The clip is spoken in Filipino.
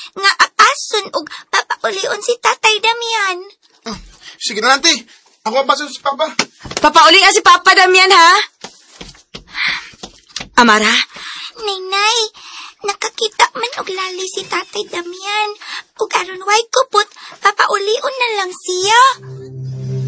nga apason ug papaulion si Tatay Damian. Sige na, Auntie. Ako ang paso si Papa. Papauli nga si Papa Damian, ha? Amara? Nay, nakakita man og lali si Tatay Damian. Ug aron way kupot, papaulion na lang siya.